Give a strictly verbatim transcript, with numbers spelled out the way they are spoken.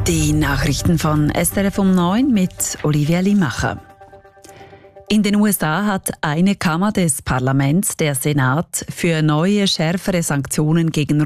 Die Nachrichten von S R F um neun mit Olivia Limacher. In den U S A hat eine Kammer des Parlaments, der Senat, für neue, schärfere Sanktionen gegen